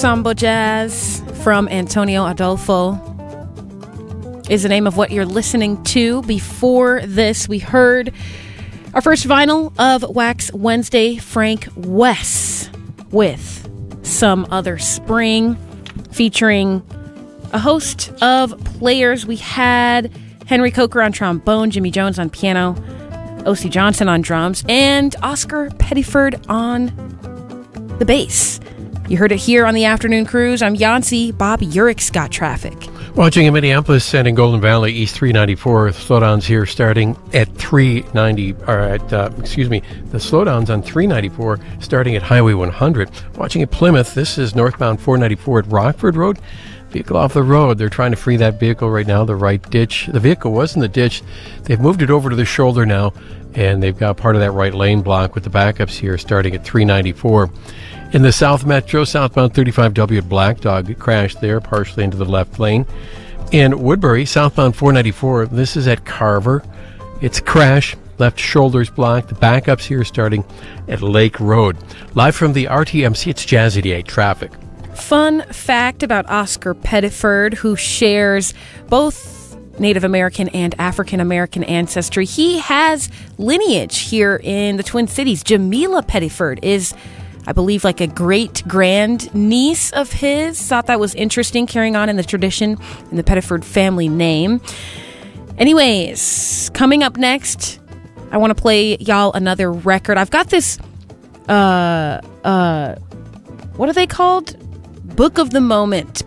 Sambo Jazz from Antonio Adolfo is the name of what you're listening to. Before this, we heard our first vinyl of Wax Wednesday, Frank Wess, with Some Other Spring, featuring a host of players. We had Henry Coker on trombone, Jimmy Jones on piano, O.C. Johnson on drums, and Oscar Pettiford on the bass. You heard it here on the Afternoon Cruise. I'm Yancy. Bob Urick's got traffic. Watching in Minneapolis and in Golden Valley, East 394, slowdowns here starting at the slowdowns on 394 starting at Highway 100. Watching at Plymouth, this is northbound 494 at Rockford Road. Vehicle off the road. They're trying to free that vehicle right now, the right ditch. The vehicle was in the ditch. They've moved it over to the shoulder now, and they've got part of that right lane blocked with the backups here starting at 394. In the South Metro, southbound 35W at Black Dog, it crashed there, partially into the left lane. In Woodbury, southbound 494, this is at Carver. It's a crash, left shoulder's blocked. The backups here starting at Lake Road. Live from the RTMC, it's Jazz 88 traffic. Fun fact about Oscar Pettiford, who shares both Native American and African American ancestry. He has lineage here in the Twin Cities. Jamila Pettiford is, I believe, like a great-grand niece of his. Thought that was interesting, carrying on in the tradition in the Pettiford family name. Anyways, coming up next, I want to play y'all another record. I've got this, what are they called? Book of the Month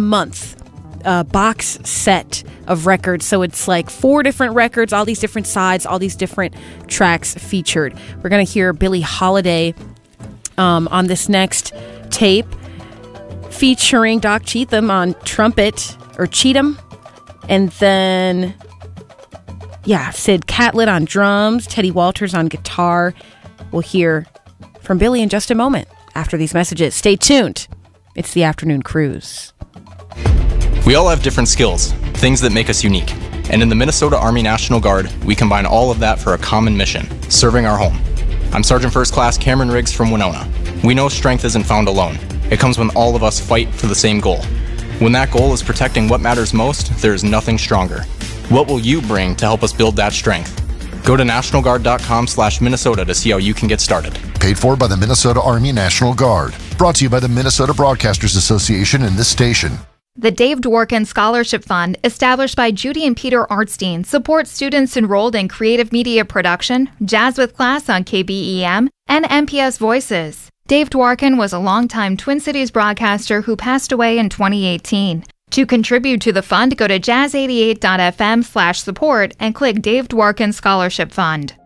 box set of records. So it's like 4 different records, all these different sides, all these different tracks featured. We're going to hear Billie Holiday on this next tape, featuring Doc Cheatham on trumpet, or Cheatham, and then Sid Catlett on drums, Teddy Walters on guitar. We'll hear from Billie in just a moment after these messages. Stay tuned. It's the Afternoon Cruise. We all have different skills, things that make us unique. And in the Minnesota Army National Guard, we combine all of that for a common mission, serving our home. I'm Sergeant First Class Cameron Riggs from Winona. We know strength isn't found alone. It comes when all of us fight for the same goal. When that goal is protecting what matters most, there is nothing stronger. What will you bring to help us build that strength? Go to nationalguard.com/Minnesota to see how you can get started. Paid for by the Minnesota Army National Guard. Brought to you by the Minnesota Broadcasters Association and this station. The Dave Dworkin Scholarship Fund, established by Judy and Peter Artstein, supports students enrolled in creative media production, Jazz with Class on KBEM, and MPS Voices. Dave Dworkin was a longtime Twin Cities broadcaster who passed away in 2018. To contribute to the fund, go to jazz88.fm/support and click Dave Dworkin Scholarship Fund.